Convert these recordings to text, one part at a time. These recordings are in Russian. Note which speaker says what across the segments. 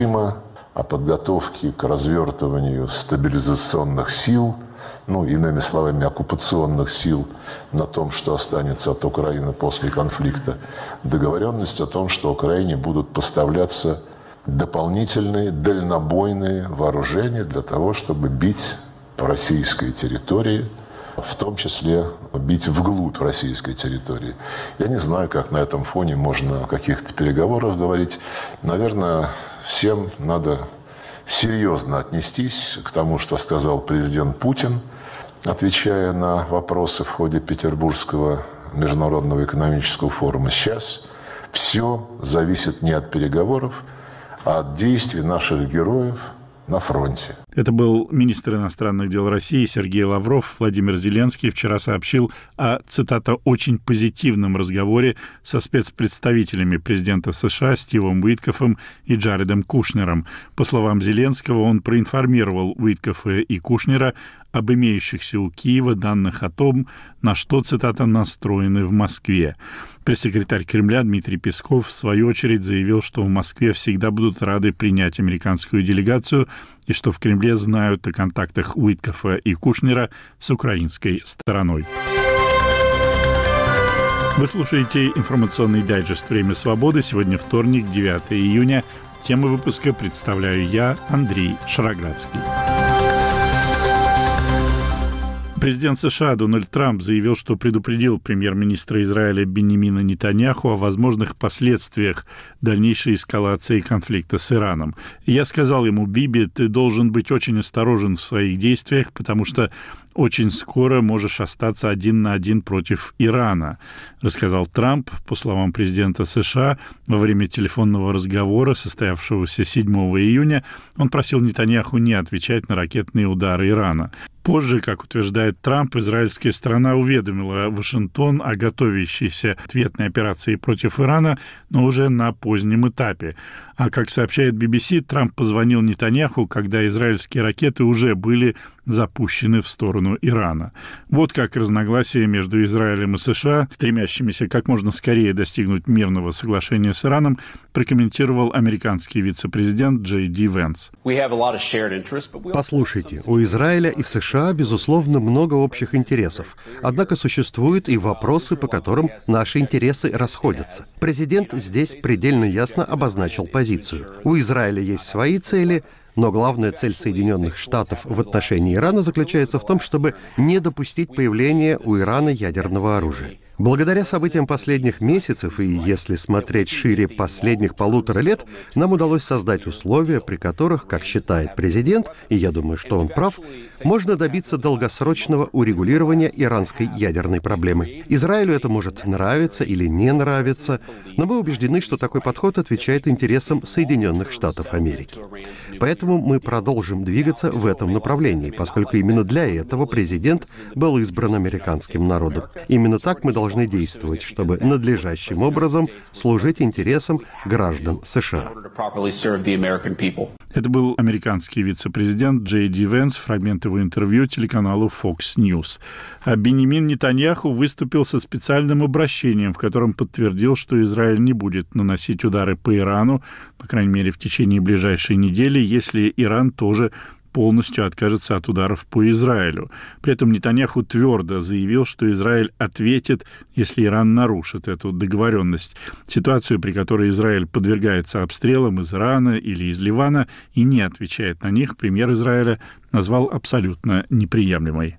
Speaker 1: о подготовке к развертыванию стабилизационных сил, иными словами, оккупационных сил на том, что останется от Украины после конфликта. Договоренность о том, что Украине будут поставляться дополнительные дальнобойные вооружения для того, чтобы бить по российской территории, в том числе бить вглубь российской территории. Я не знаю, как на этом фоне можно о каких-то переговорах говорить. Наверное, всем надо серьезно отнестись к тому, что сказал президент Путин, отвечая на вопросы в ходе Петербургского международного экономического форума. Сейчас все зависит не от переговоров, а от действий наших героев на фронте.
Speaker 2: Это был министр иностранных дел России Сергей Лавров. Владимир Зеленский вчера сообщил о, цитата, «очень позитивном разговоре со спецпредставителями президента США Стивом Уиткоффом и Джаредом Кушнером». По словам Зеленского, он проинформировал Уиткоффа и Кушнера об имеющихся у Киева данных о том, на что, цитата, «настроены в Москве». Пресс-секретарь Кремля Дмитрий Песков в свою очередь заявил, что в Москве всегда будут рады принять американскую делегацию и что в Кремле знают о контактах Уиткоффа и Кушнера с украинской стороной. Вы слушаете информационный дайджест «Время свободы». Сегодня вторник, 9 июня. Тему выпуска представляю я, Андрей Шароградский. Президент США Дональд Трамп заявил, что предупредил премьер-министра Израиля Биньямина Нетаньяху о возможных последствиях дальнейшей эскалации конфликта с Ираном. «Я сказал ему: Биби, ты должен быть очень осторожен в своих действиях, потому что очень скоро можешь остаться один на один против Ирана», рассказал Трамп. По словам президента США, во время телефонного разговора, состоявшегося 7 июня, он просил Нетаньяху не отвечать на ракетные удары Ирана. Позже, как утверждает Трамп, израильская сторона уведомила Вашингтон о готовящейся ответной операции против Ирана, но уже на позднем этапе. А как сообщает BBC, Трамп позвонил Нетаньяху, когда израильские ракеты уже были запущены в сторону Ирана. Вот как разногласия между Израилем и США, стремящимися как можно скорее достигнуть мирного соглашения с Ираном, прокомментировал американский вице-президент Джей Ди Венс.
Speaker 3: Послушайте, у Израиля и США, безусловно, много общих интересов. Однако существуют и вопросы, по которым наши интересы расходятся. Президент здесь предельно ясно обозначил позицию. У Израиля есть свои цели, но главная цель Соединенных Штатов в отношении Ирана заключается в том, чтобы не допустить появления у Ирана ядерного оружия. Благодаря событиям последних месяцев и, если смотреть шире, последних 1,5 лет, нам удалось создать условия, при которых, как считает президент, и я думаю, что он прав, можно добиться долгосрочного урегулирования иранской ядерной проблемы. Израилю это может нравиться или не нравиться, но мы убеждены, что такой подход отвечает интересам Соединенных Штатов Америки. Поэтому мы продолжим двигаться в этом направлении, поскольку именно для этого президент был избран американским народом. Именно так мы должны действовать, чтобы надлежащим образом служить интересам граждан США.
Speaker 2: Это был американский вице-президент Джей Ди Венс, фрагмент его интервью телеканалу Fox News. А Биньямин Нетаньяху выступил со специальным обращением, в котором подтвердил, что Израиль не будет наносить удары по Ирану, по крайней мере, в течение ближайшей недели, если Иран тоже полностью откажется от ударов по Израилю. При этом Нетаньяху твердо заявил, что Израиль ответит, если Иран нарушит эту договоренность. Ситуацию, при которой Израиль подвергается обстрелам из Ирана или из Ливана и не отвечает на них, премьер Израиля назвал абсолютно неприемлемой.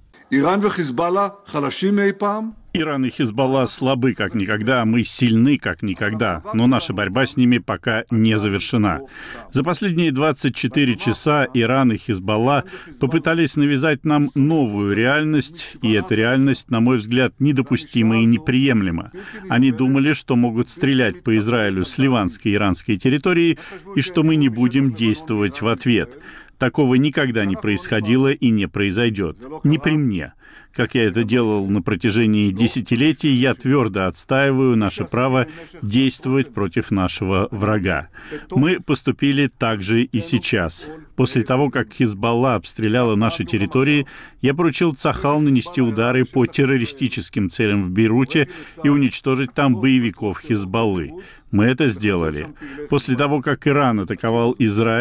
Speaker 2: Иран и Хизбалла слабы как никогда, а мы сильны как никогда, но наша борьба с ними пока не завершена. За последние 24 часа Иран и Хизбалла попытались навязать нам новую реальность, и эта реальность, на мой взгляд, недопустима и неприемлема. Они думали, что могут стрелять по Израилю с ливанской и иранской территории, и что мы не будем действовать в ответ. Такого никогда не происходило и не произойдет. Не при мне. Как я это делал на протяжении десятилетий, я твердо отстаиваю наше право действовать против нашего врага. Мы поступили так же и сейчас. После того, как Хизбалла обстреляла наши территории, я поручил Цахал нанести удары по террористическим целям в Бейруте и уничтожить там боевиков Хизбаллы. Мы это сделали. После того, как Иран атаковал Израиль,